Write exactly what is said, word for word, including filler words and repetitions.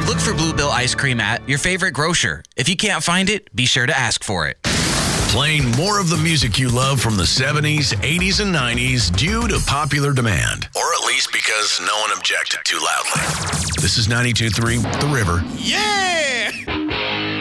Look for Bluebell ice cream at your favorite grocer. If you can't find it, be sure to ask for it. Playing more of the music you love from the seventies, eighties, and nineties due to popular demand. Or at least because no one objected too loudly. This is ninety-two point three The River. Yeah!